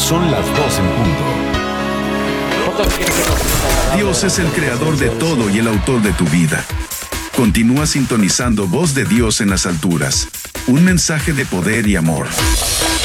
Son las 2 en punto. Dios es el creador de todo y el autor de tu vida. Continúa sintonizando Voz de Dios en las alturas. Un mensaje de poder y amor.